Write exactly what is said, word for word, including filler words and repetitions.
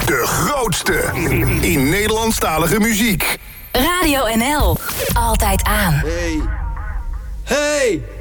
De grootste in Nederlandstalige muziek. Radio N L. Altijd aan. Hey. Hey.